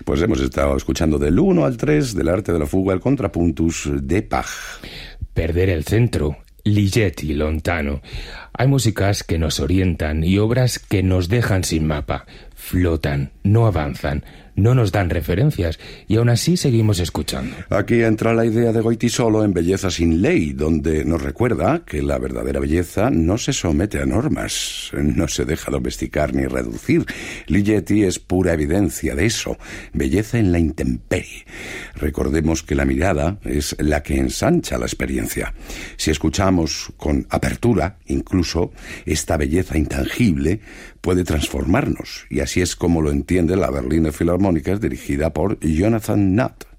Pues hemos estado escuchando del 1 al 3 del arte de la fuga, el contrapuntus de Bach. Perder el centro, Ligeti, lontano. Hay músicas que nos orientan y obras que nos dejan sin mapa. Flotan, no avanzan, no nos dan referencias y aún así seguimos escuchando. Aquí entra la idea de Goytisolo en Belleza sin ley, donde nos recuerda que la verdadera belleza no se somete a normas, no se deja domesticar ni reducir. Ligeti es pura evidencia de eso, belleza en la intemperie. Recordemos que la mirada es la que ensancha la experiencia. Si escuchamos con apertura, incluso, esta belleza intangible puede transformarnos, y así es como lo entiende la Berliner Philharmoniker dirigida por Jonathan Nutt.